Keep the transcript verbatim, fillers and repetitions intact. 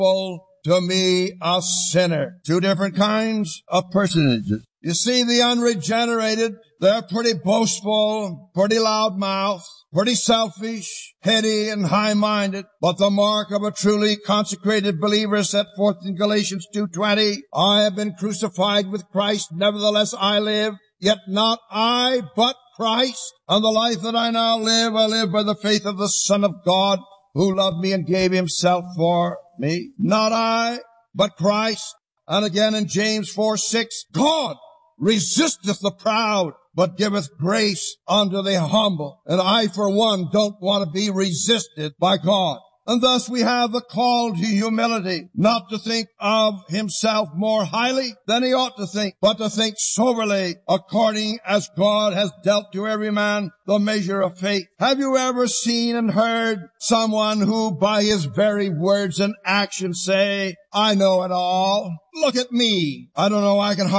to me, a sinner. Two different kinds of personages. You see, the unregenerated, they're pretty boastful, pretty loudmouthed, pretty selfish, heady, and high-minded. But the mark of a truly consecrated believer is set forth in Galatians two twenty. I have been crucified with Christ, nevertheless I live, yet not I, but Christ. And the life that I now live, I live by the faith of the Son of God, who loved me and gave himself for me. Not I, but Christ. And again in James four six, God resisteth the proud, but giveth grace unto the humble. And I, for one, don't want to be resisted by God. And thus we have the call to humility, not to think of himself more highly than he ought to think, but to think soberly, according as God has dealt to every man the measure of faith. Have you ever seen and heard someone who by his very words and actions say, I know it all. Look at me. I don't know, I can hardly